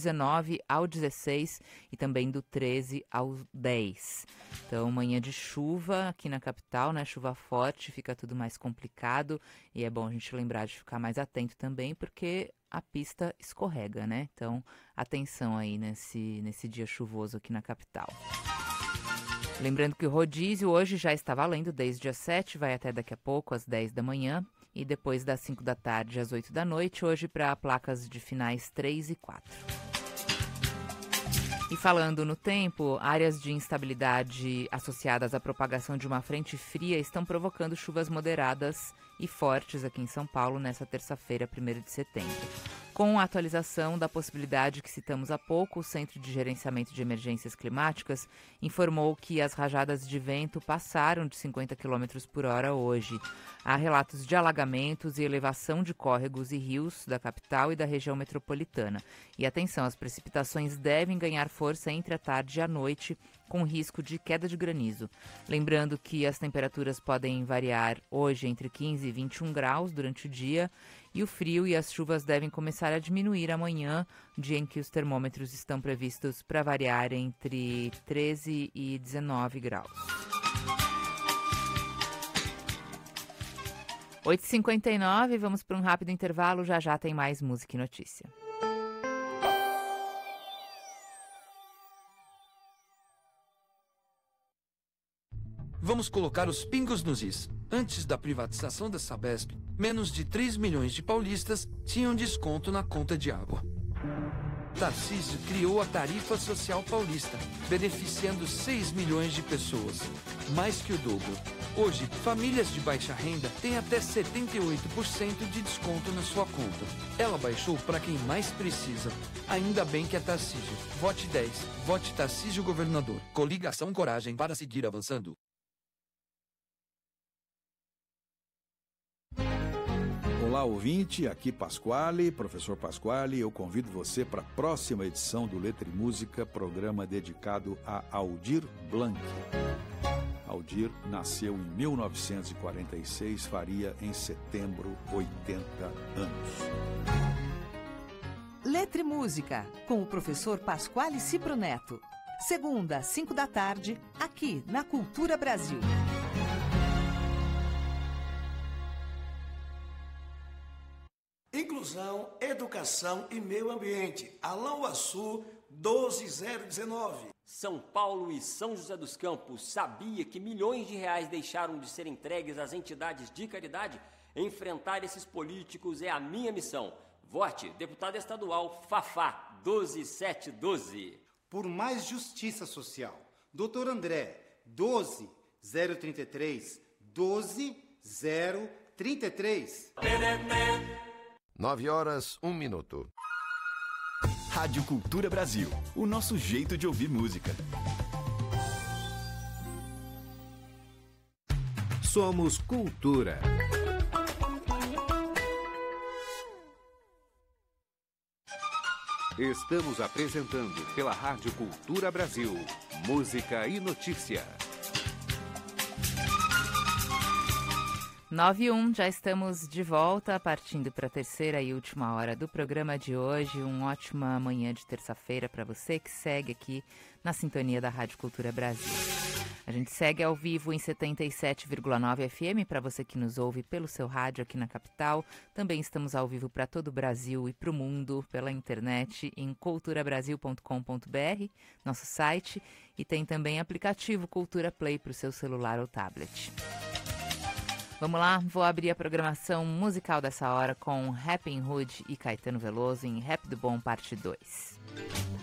19 ao 16 e também do 13 ao 10. Então, manhã de chuva aqui na capital, né? Chuva forte, fica tudo mais complicado e é bom a gente lembrar de ficar mais atento também, porque a pista escorrega, né? Então, atenção aí nesse dia chuvoso aqui na capital. Lembrando que o rodízio hoje já está valendo desde as 7, vai até daqui a pouco, às 10 da manhã, e depois das 5 da tarde às 8 da noite, hoje para placas de finais 3 e 4. E falando no tempo, áreas de instabilidade associadas à propagação de uma frente fria estão provocando chuvas moderadas e fortes aqui em São Paulo nesta terça-feira, 1º de setembro. Com a atualização da possibilidade que citamos há pouco, o Centro de Gerenciamento de Emergências Climáticas informou que as rajadas de vento passaram de 50 km por hora hoje. Há relatos de alagamentos e elevação de córregos e rios da capital e da região metropolitana. E atenção, as precipitações devem ganhar força entre a tarde e a noite, com risco de queda de granizo. Lembrando que as temperaturas podem variar hoje entre 15 e 21 graus durante o dia, e o frio e as chuvas devem começar a diminuir amanhã, dia em que os termômetros estão previstos para variar entre 13 e 19 graus. 8h59, vamos para um rápido intervalo, já tem mais música e notícia. Vamos colocar os pingos nos is. Antes da privatização da Sabesp, menos de 3 milhões de paulistas tinham desconto na conta de água. Tarcísio criou a Tarifa Social Paulista, beneficiando 6 milhões de pessoas, mais que o dobro. Hoje, famílias de baixa renda têm até 78% de desconto na sua conta. Ela baixou para quem mais precisa. Ainda bem que é Tarcísio. Vote 10. Vote Tarcísio Governador. Coligação Coragem para seguir avançando. Olá, ouvinte, aqui Pasquale, professor Pasquale. Eu convido você para a próxima edição do Letra e Música, programa dedicado a Aldir Blanc. Aldir nasceu em 1946, faria em setembro 80 anos. Letra e Música, com o professor Pasquale Cipro Neto. Segunda, 5 da tarde, aqui na Cultura Brasil. Inclusão, Educação e Meio Ambiente. Alain Uaçu, 12019. São Paulo e São José dos Campos. Sabia que milhões de reais deixaram de ser entregues às entidades de caridade? Enfrentar esses políticos é a minha missão. Vote, deputado estadual Fafá, 12712. Por mais justiça social. Dr. André, 12033, 12033. 9h01. Rádio Cultura Brasil, o nosso jeito de ouvir música. Somos Cultura. Estamos apresentando pela Rádio Cultura Brasil, música e notícia. 9h01, já estamos de volta, partindo para a terceira e última hora do programa de hoje. Uma ótima manhã de terça-feira para você que segue aqui na sintonia da Rádio Cultura Brasil. A gente segue ao vivo em 77,9 FM para você que nos ouve pelo seu rádio aqui na capital. Também estamos ao vivo para todo o Brasil e para o mundo pela internet em culturabrasil.com.br, nosso site, e tem também aplicativo Cultura Play para o seu celular ou tablet. Vamos lá, vou abrir a programação musical dessa hora com Rappin' Hood e Caetano Veloso em Rap do Bom, parte 2.